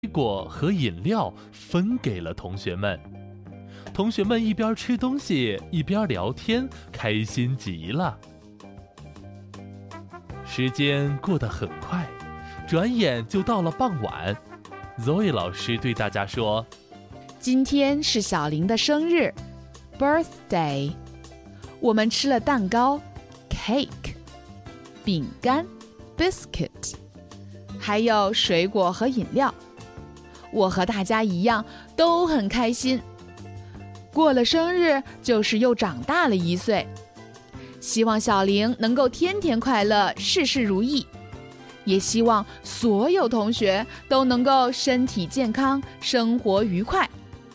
果和饮料分给了同学们。同学们一边吃东西一边聊天，开心极了。时间过得很快，转眼就到了傍晚。Zoe 老师对大家说， 今天是小林的生日 birthday， 我们吃了蛋糕 cake， 饼干 biscuit， 还有水果和饮料。我和大家一样都很开心，过了生日就是又长大了1岁。希望小林能够天天快乐，事事如意，也希望所有同学都能够身体健康，生活愉快。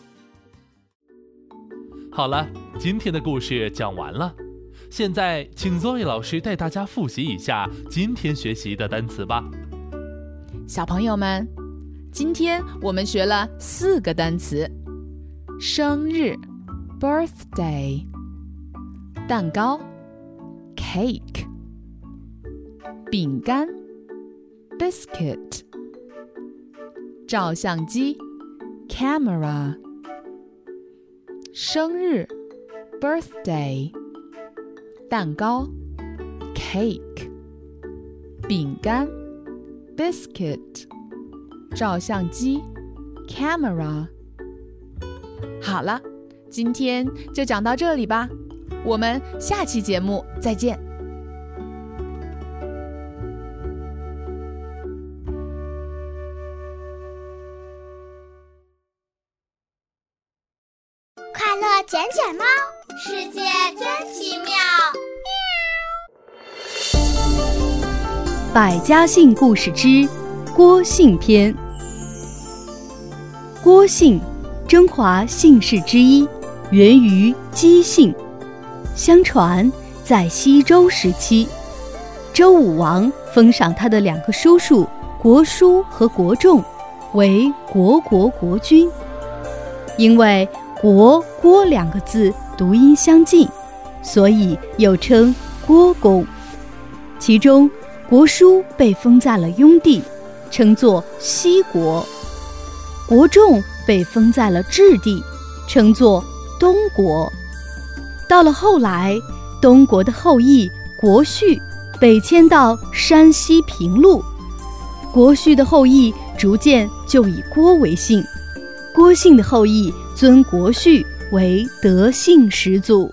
好了，今天的故事讲完了，现在请 Zoe 老师带大家复习一下今天学习的单词吧。 小朋友们，今天我们学了4个单词：生日 birthday， 蛋糕 cake， 饼干 biscuit， 照相机 camera， 生日 birthday， 蛋糕 cake， 饼干 biscuit， 照相机 camera。 好了，今天就讲到这里吧，我们下期节目再见。 快乐捡捡猫，世界真奇妙。 百家姓故事之郭姓篇。郭姓，中华姓氏之一，源于姬姓。相传在西周时期，周武王封赏他的2个叔叔国叔和国仲为国君。因为国郭2个字读音相近，所以又称郭公。其中国叔被封在了雍地，称作西国；国仲被封在了质地，称作东国。到了后来，东国的后裔国旭北迁到山西平陆，国旭的后裔逐渐就以郭为姓，郭姓的后裔尊国旭为德姓始祖。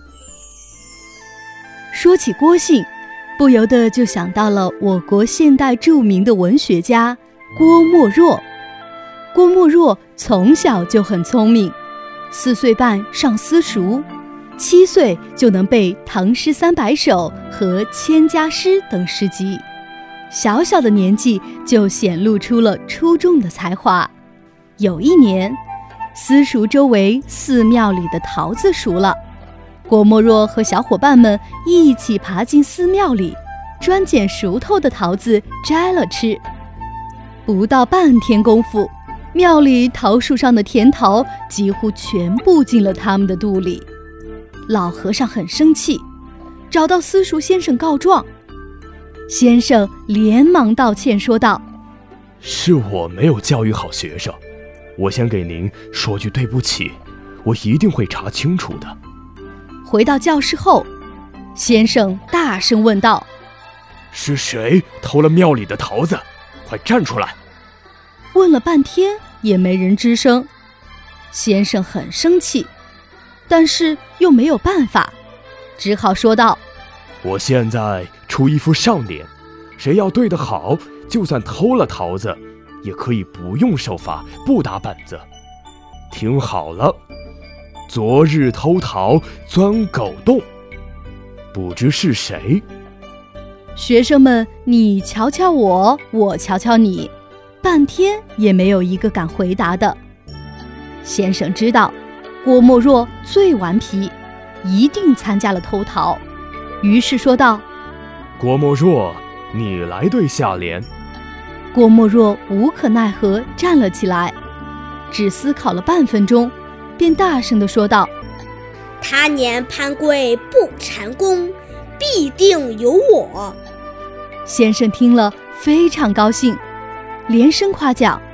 说起郭姓，不由得就想到了我国现代著名的文学家郭沫若。郭沫若从小就很聪明，4岁半上私塾，7岁就能背《唐诗300首》和《千家诗》等诗集，小小的年纪就显露出了出众的才华。有一年，私塾周围寺庙里的桃子熟了，郭沫若和小伙伴们一起爬进寺庙里，专捡熟透的桃子摘了吃。不到半天功夫，庙里桃树上的甜桃几乎全部进了他们的肚里。老和尚很生气，找到私塾先生告状。先生连忙道歉说道： 是我没有教育好学生，我先给您说句对不起，我一定会查清楚的。 回到教室后，先生大声问道： 是谁偷了庙里的桃子？快站出来！ 问了半天也没人吱声。先生很生气，但是又没有办法，只好说道： 我现在出一副上联，谁要对得好，就算偷了桃子也可以不用受罚，不打板子。听好了，昨日偷桃钻狗洞，不知是谁。 学生们你瞧瞧我，我瞧瞧你，半天也没有一个敢回答的。先生知道郭沫若最顽皮，一定参加了偷桃，于是说道： 郭沫若，你来对下联。 郭沫若无可奈何站了起来，只思考了半分钟，便大声地说道： 他年攀贵不蟾宫，必定有我。 先生听了非常高兴，连声夸奖：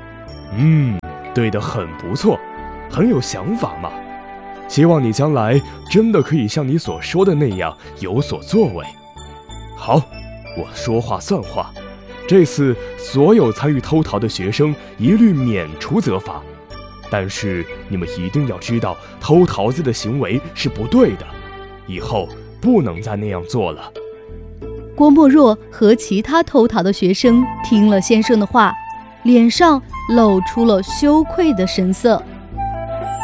对得很不错，很有想法嘛。希望你将来真的可以像你所说的那样有所作为。好，我说话算话，这次所有参与偷桃的学生一律免除责罚。但是你们一定要知道，偷桃子的行为是不对的，以后不能再那样做了。 郭沫若和其他偷桃的学生听了先生的话，脸上露出了羞愧的神色。